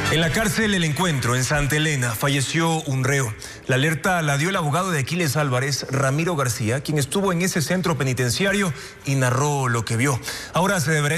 En la cárcel El Encuentro, en Santa Elena, falleció un reo. La alerta la dio el abogado de Aquiles Álvarez, Ramiro García, quien estuvo en ese centro penitenciario y narró lo que vio. Ahora se deberá